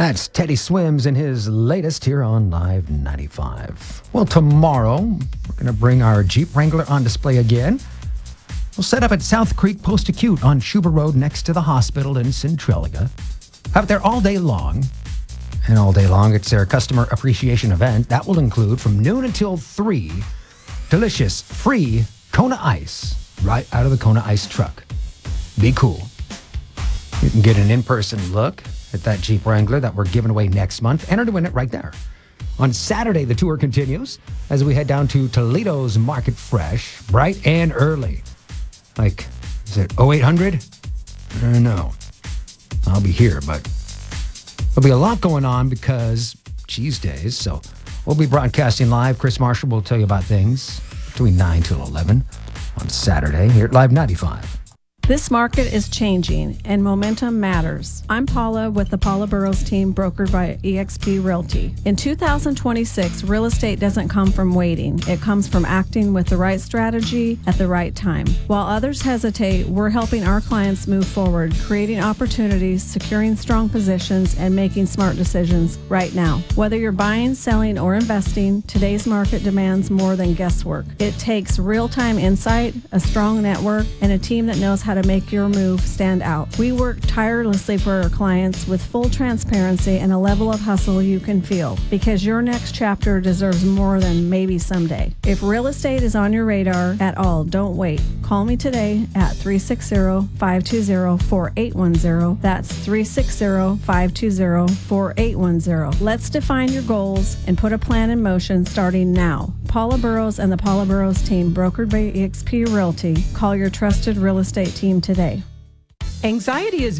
That's Teddy Swims and his latest here on Live 95. Well, tomorrow, we're going to bring our Jeep Wrangler on display again. We'll set up at South Creek Post-Acute on Schuber Road next to the hospital in Centralia. Have it there all day long. And all day long, it's their customer appreciation event. That will include from noon until 3, delicious, free Kona Ice right out of the Kona Ice truck. Be cool. You can get an in-person look at that Jeep Wrangler that we're giving away next month. Enter to win it right there. On Saturday, the tour continues as we head down to Toledo's Market Fresh, bright and early. Like, is it 0800? No. I'll be here, but there'll be a lot going on because cheese days, so we'll be broadcasting live. Chris Marshall will tell you about things between 9 till 11 on Saturday here at Live 95. This market is changing, and momentum matters. I'm Paula with the Paula Burrows team, brokered by eXp Realty. In 2026, real estate doesn't come from waiting. It comes from acting with the right strategy at the right time. While others hesitate, we're helping our clients move forward, creating opportunities, securing strong positions, and making smart decisions right now. Whether you're buying, selling, or investing, today's market demands more than guesswork. It takes real-time insight, a strong network, and a team that knows how to make your move stand out. We work tirelessly for our clients with full transparency and a level of hustle you can feel, because your next chapter deserves more than maybe someday. If real estate is on your radar at all, don't wait. Call me today at 360-520-4810. That's 360-520-4810. Let's define your goals and put a plan in motion starting now. Paula Burrows and the Paula Burrows team, brokered by eXp Realty. Call your trusted real estate team today. Anxiety is